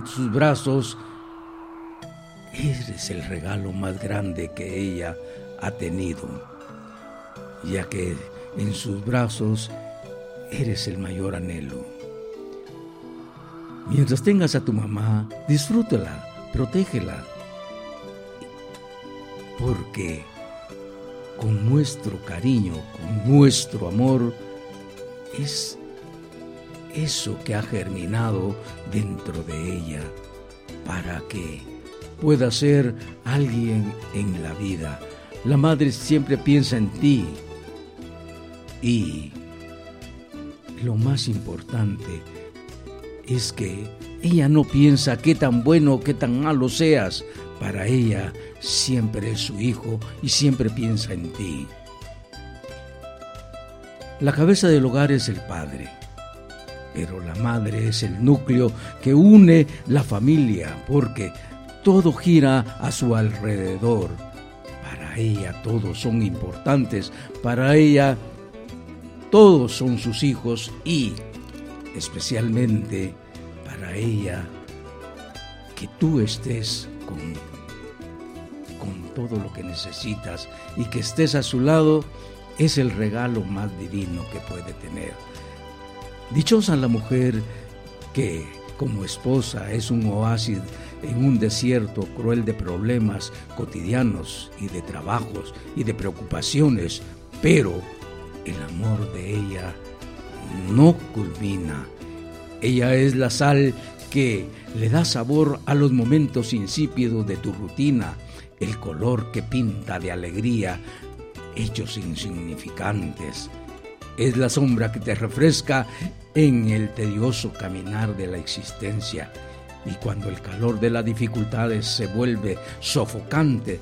sus brazos, eres el regalo más grande que ella ha tenido, ya que en sus brazos eres el mayor anhelo. Mientras tengas a tu mamá, disfrútala, protégela, porque con nuestro cariño, con nuestro amor, es eso que ha germinado dentro de ella para que pueda ser alguien en la vida. La madre siempre piensa en ti y lo más importante es que ella no piensa qué tan bueno o qué tan malo seas. Para ella siempre es su hijo y siempre piensa en ti. La cabeza del hogar es el padre, pero la madre es el núcleo que une la familia, porque todo gira a su alrededor. Para ella todos son importantes, para ella todos son sus hijos y especialmente para ella que tú estés con todo lo que necesitas y que estés a su lado es el regalo más divino que puede tener. Dichosa la mujer que como esposa es un oasis en un desierto cruel de problemas cotidianos y de trabajos y de preocupaciones, pero el amor de ella no culmina. Ella es la sal que le da sabor a los momentos insípidos de tu rutina, el color que pinta de alegría hechos insignificantes. Es la sombra que te refresca en el tedioso caminar de la existencia. Y cuando el calor de las dificultades se vuelve sofocante,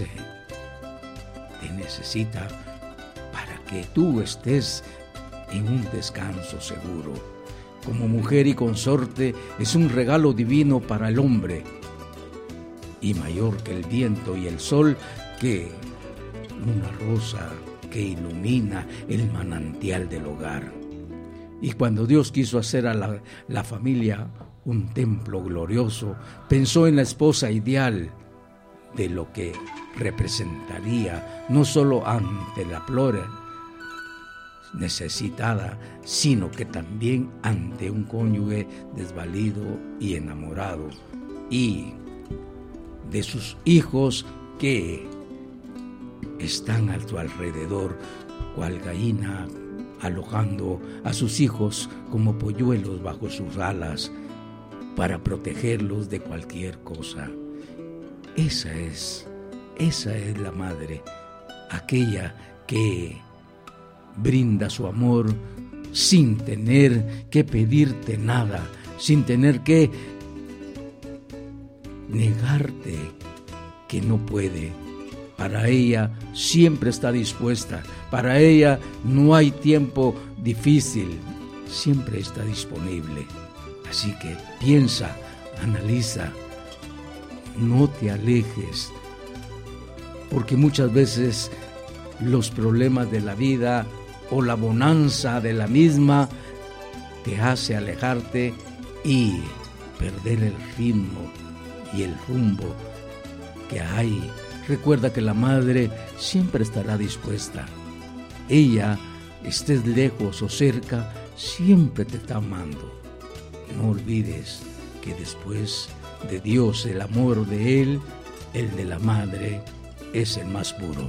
te necesita para que tú estés en un descanso seguro. Como mujer y consorte es un regalo divino para el hombre y mayor que el viento y el sol, que una rosa que ilumina el manantial del hogar. Y cuando Dios quiso hacer a la familia un templo glorioso, pensó en la esposa ideal, de lo que representaría no solo ante la plora necesitada, sino que también ante un cónyuge desvalido y enamorado, y de sus hijos que están a tu alrededor, cual gallina alojando a sus hijos como polluelos bajo sus alas para protegerlos de cualquier cosa. Esa es la madre, aquella que brinda su amor sin tener que pedirte nada, sin tener que negarte que no puede. Para ella siempre está dispuesta, para ella no hay tiempo difícil, siempre está disponible. Así que piensa, analiza, no te alejes, porque muchas veces los problemas de la vida o la bonanza de la misma te hace alejarte y perder el ritmo y el rumbo que hay. Recuerda que la madre siempre estará dispuesta. Ella, estés lejos o cerca, siempre te está amando. No olvides que después de Dios, el amor de Él, el de la madre, es el más puro.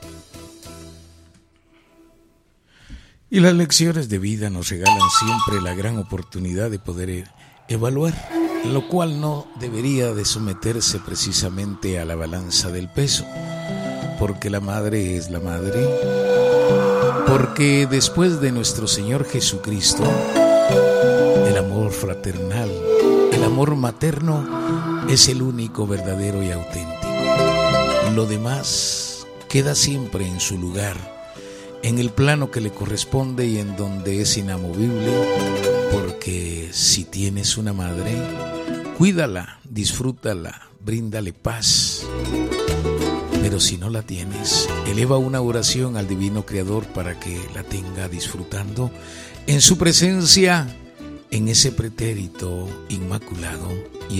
Y las lecciones de vida nos regalan siempre la gran oportunidad de poder evaluar, lo cual no debería de someterse precisamente a la balanza del peso, porque la madre es la madre, porque después de nuestro Señor Jesucristo, el amor fraternal, el amor materno es el único verdadero y auténtico. Lo demás queda siempre en su lugar, en el plano que le corresponde y en donde es inamovible, porque si tienes una madre, cuídala, disfrútala, bríndale paz. Pero si no la tienes, eleva una oración al Divino Creador para que la tenga disfrutando en su presencia, en ese pretérito inmaculado.